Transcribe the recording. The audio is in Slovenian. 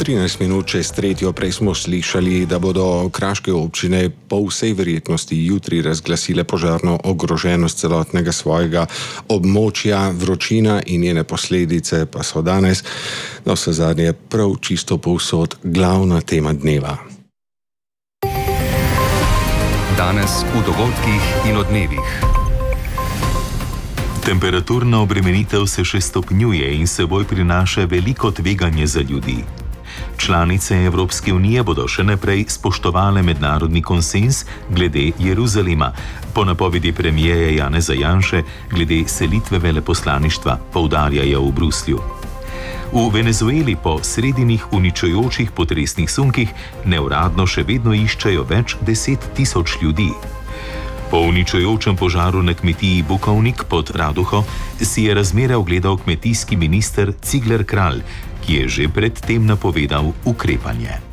13 minut čez 3. Prej smo slišali, da bodo kraške občine po vsej verjetnosti jutri razglasile požarno ogroženost celotnega svojega območja. Vročina in njene posledice pa so danes, no vse zadnje, prav čisto povsod glavna tema dneva. Danes v dogodkih in odmevih. Temperaturna obremenitev se še stopnjuje in seboj prinaša veliko tveganje za ljudi. Članice Evropske unije bodo še naprej spoštovale mednarodni konsenz glede Jeruzalema, po napovedi premierja Janeza Janše glede selitve veleposlaništva, poudarjajo v Bruslju. V Venezueli po sredinih uničujočih potresnih sunkih neuradno še vedno iščejo več 10.000 ljudi. Po uničujočem požaru na kmetiji Bukovnik pod Raduho si je razmere ogledal kmetijski minister Cigler Kralj, ki je že pred tem napovedal ukrepanje.